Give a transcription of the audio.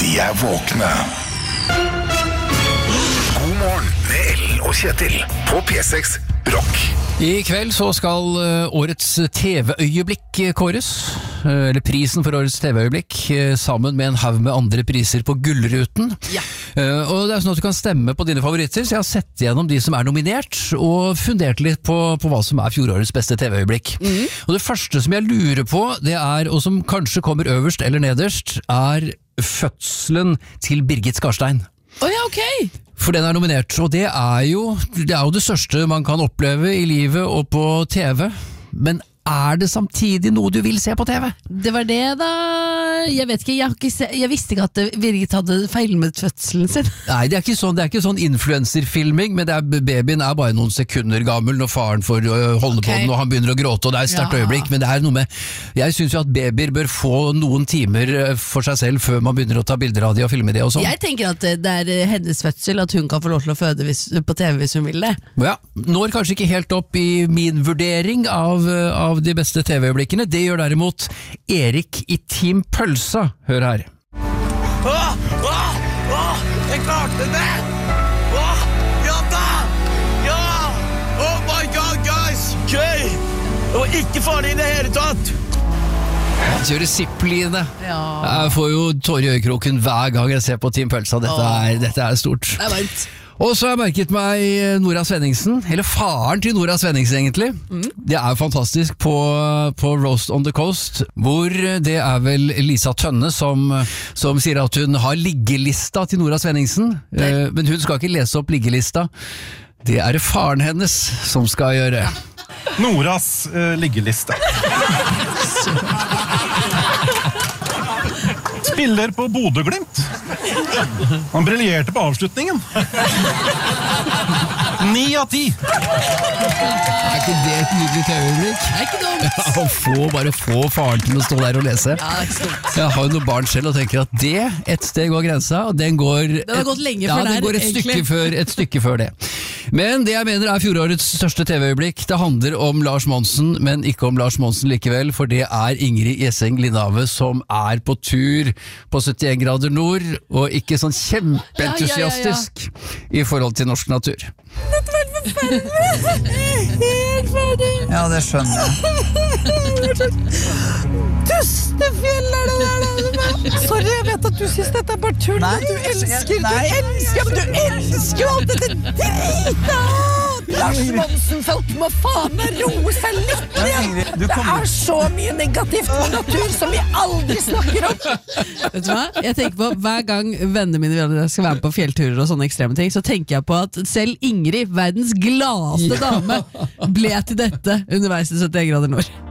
De er våkne. God morgen med Ellen og Kjetil på P6 Rock. I kveld så skal årets TV-øyeblikk kåres, eller prisen for årets TV-øyeblikk, sammen med en haug med andre priser på Gullruten. Ja. Og det er sånn at du kan stemme på dine favoritter, så jeg har sett gjennom de som er nominert, og fundert litt på hva som er fjorårets beste TV-øyeblikk. Og det første som jeg lurer på, det er, og som kanskje kommer øverst eller nederst, er fødselen til Birgit Skarstein. Ja, ok. For den er nominert, og det er jo det største man kan oppleve i livet og på TV. Men er det samtidig noe du vil se på TV? Det var det da. Jeg vet ikke, jeg visste ikke at Birgit hadde feilmet fødselen sin. Nei, det er ikke sånn influencerfilming, men babyen er bare noen sekunder gammel når faren får holde på den, og han begynner å gråte, og det er et sterkt øyeblikk, men det er noe med, jeg synes jo at babyer bør få noen timer for seg selv før man begynner å ta bilder av de og filme de og sånn. Jeg tenker at det er hennes fødsel, at hun kan få lov til å føde på TV hvis hun vil det. Ja, når kanskje ikke helt opp i min vurdering av de beste TV-øyeblikkene. Det gjør derimot Erik i Team Pølsa. Hør her. Jeg klarte det! Ja da! Ja! Oh my god, guys! Gøy! Det var ikke farlig i det hele tatt! Kjøre Zippline. Ja. Jeg får jo tårer i øyekroken hver gang jeg ser på Team Pølsa. Dette er stort. Det er varmt. Og så har jeg merket meg Nora Svenningsen, eller faren til Nora Svenningsen egentlig. Det er fantastisk på Roast on the Coast, hvor det er vel Lisa Tønne som sier at hun har liggelista til Nora Svenningsen, men hun skal ikke lese opp liggelista. Det er det faren hennes som skal gjøre. Noras liggeliste. Spiller på Bodø/Glimt. Han briljerte på avslutningen. 9 av 10. Er ikke det et nydelig TV-øyeblikk? Det er ikke dumt. Bare få faren til å stå der og lese. Ja, det er ikke dumt. Jeg har jo noen barn selv og tenker at et sted går grensa, og den har gått lenge før den går et stykke før det. Men det jeg mener er fjorårets største TV-øyeblikk. Det handler om Lars Monsen, men ikke om Lars Monsen likevel, for det er Ingrid Gjessing Lindhave som er på tur på 71 grader nord, og ikke sånn kjempeentusiastisk i forhold til norsk natur. Dette var helt forferdelig. Helt ferdig. Ja, det skjønner jeg. Dustefjell er det der. Sorry, jeg vet at du synes dette er bare tull. Nei, Du elsker nei. jo alt dette drita. Lars Monsen, folk må faen meg roe seg litt ned. Det er så mye negativt med natur som vi aldri snakker om. Vet du hva? Jeg tenker på hver gang vennene mine vil at jeg skal være med på fjellturer og sånne ekstreme ting, så tenker jeg på at selv Ingrid, verdens gladeste dame, ble til dette underveis i 71 grader nord.